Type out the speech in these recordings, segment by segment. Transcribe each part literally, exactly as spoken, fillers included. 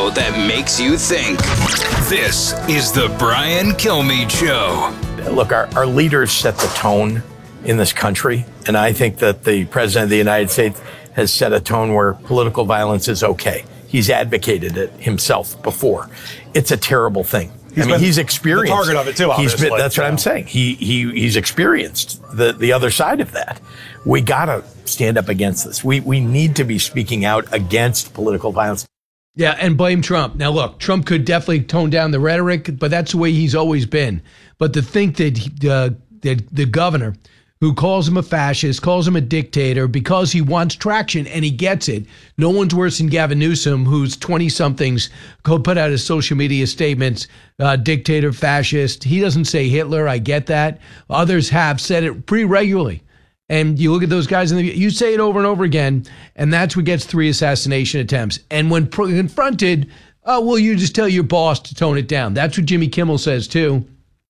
show that makes you think. This is the Brian Kilmeade Show. Look, our, our leaders set the tone in this country, and I think that the President of the United States has set a tone where political violence is okay. He's advocated it himself before. It's a terrible thing. He's I mean, he's experienced. The target of it too, obviously. He's been, that's what yeah. I'm saying. He he he's experienced the, the other side of that. We gotta stand up against this. We we need to be speaking out against political violence. Yeah, and blame Trump. Now, look, Trump could definitely tone down the rhetoric, but that's the way he's always been. But to think that he, uh, that the governor, who calls him a fascist, calls him a dictator because he wants traction and he gets it. No one's worse than Gavin Newsom, who's twenty-somethings, put out his social media statements, uh, dictator, fascist. He doesn't say Hitler, I get that. Others have said it pretty regularly. And you look at those guys, and you say it over and over again, and that's what gets three assassination attempts. And when pro- confronted, oh, well, you just tell your boss to tone it down. That's what Jimmy Kimmel says, too.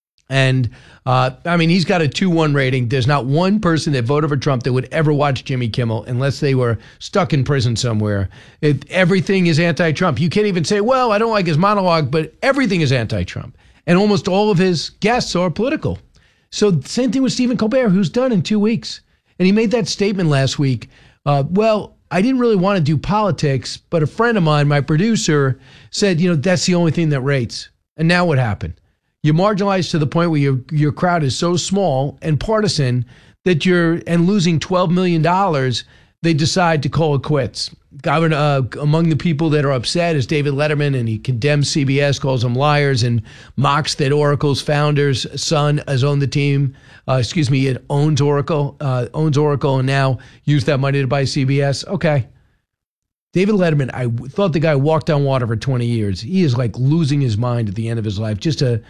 And, uh, I mean, he's got a two one rating. There's not one person that voted for Trump that would ever watch Jimmy Kimmel unless they were stuck in prison somewhere. It, everything is anti-Trump. You can't even say, well, I don't like his monologue, but everything is anti-Trump. And almost all of his guests are political. So same thing with Stephen Colbert, who's done in two weeks. And he made that statement last week. Uh, well, I didn't really want to do politics, but a friend of mine, my producer, said, you know, that's the only thing that rates. And now what happened? You're marginalized to the point where your your crowd is so small and partisan that you're, and losing twelve million dollars, they decide to call it quits. Governor, uh, among the people that are upset is David Letterman, and he condemns C B S, calls them liars, and mocks that Oracle's founder's son has owned the team. Uh, excuse me, it owns Oracle, uh, owns Oracle, and now used that money to buy C B S. Okay. David Letterman, I thought the guy walked on water for twenty years. He is like losing his mind at the end of his life. Just a,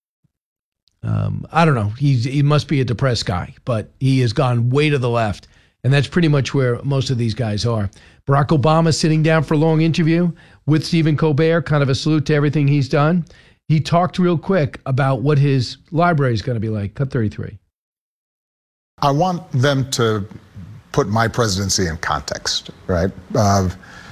um, I don't know, he's, he must be a depressed guy, but he has gone way to the left. And that's pretty much where most of these guys are. Barack Obama sitting down for a long interview with Stephen Colbert, kind of a salute to everything he's done. He talked real quick about what his library is going to be like. Cut thirty-three. I want them to put my presidency in context, right? Uh,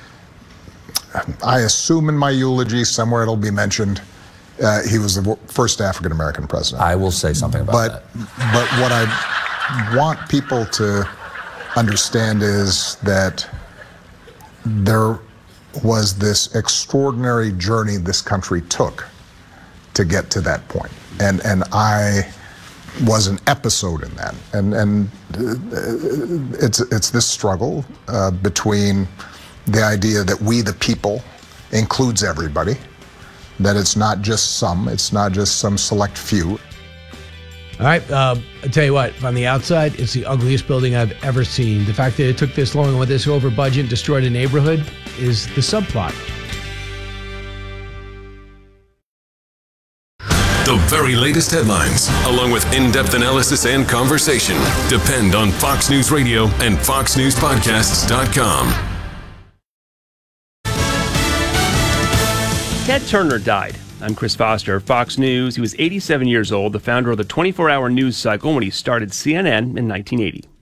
I assume in my eulogy, somewhere it'll be mentioned, uh, he was the first African-American president. I will say something about but, that. But what I want people to understand is that there was this extraordinary journey this country took to get to that point. And, and I was an episode in that. And, and it's, it's this struggle uh, between the idea that we, the people, includes everybody, that it's not just some, it's not just some select few. All right, uh, I'll tell you what, from the outside, it's the ugliest building I've ever seen. The fact that it took this long and went this over budget and destroyed a neighborhood is the subplot. The very latest headlines, along with in-depth analysis and conversation, depend on Fox News Radio and fox news podcasts dot com. Ted Turner died. I'm Chris Foster, Fox News. He was eighty-seven years old, the founder of the twenty-four hour news cycle when he started C N N in nineteen eighty.